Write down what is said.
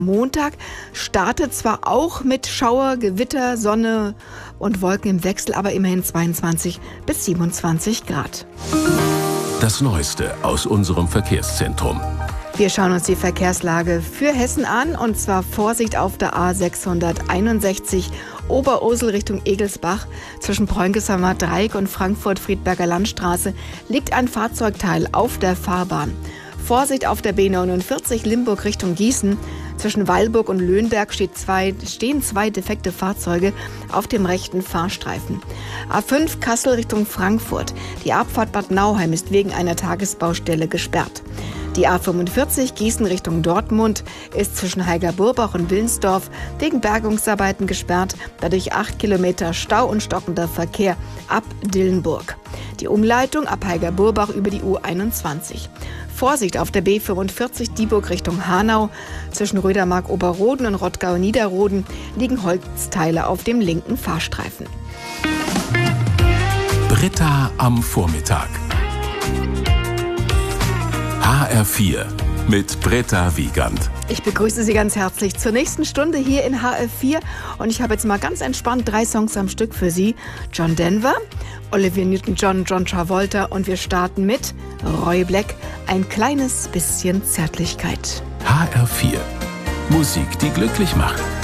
Montag startet zwar auch mit Schauer, Gewitter, Sonne und Wolken im Wechsel, aber immerhin 22 bis 27 Grad. Das Neueste aus unserem Verkehrszentrum. Wir schauen uns die Verkehrslage für Hessen an, und zwar Vorsicht auf der A661 Oberursel Richtung Egelsbach. Zwischen Bräunkesheimer Dreieck und Frankfurt-Friedberger Landstraße liegt ein Fahrzeugteil auf der Fahrbahn. Vorsicht auf der B49 Limburg Richtung Gießen. Zwischen Weilburg und Löhnberg stehen zwei defekte Fahrzeuge auf dem rechten Fahrstreifen. A5 Kassel Richtung Frankfurt. Die Abfahrt Bad Nauheim ist wegen einer Tagesbaustelle gesperrt. Die A45 Gießen Richtung Dortmund ist zwischen Heiger-Burbach und Wilnsdorf wegen Bergungsarbeiten gesperrt, dadurch 8 Kilometer Stau und stockender Verkehr ab Dillenburg. Die Umleitung ab Heiger-Burbach über die U21. Vorsicht auf der B45 Dieburg Richtung Hanau. Zwischen Rödermark-Oberroden und Rottgau-Niederroden liegen Holzteile auf dem linken Fahrstreifen. Britta am Vormittag. HR4 mit Britta Wiegand. Ich begrüße Sie ganz herzlich zur nächsten Stunde hier in HR4, und ich habe jetzt mal ganz entspannt 3 Songs am Stück für Sie. John Denver, Olivia Newton-John, John Travolta, und wir starten mit Roy Black, ein kleines bisschen Zärtlichkeit. HR4. Musik, die glücklich macht.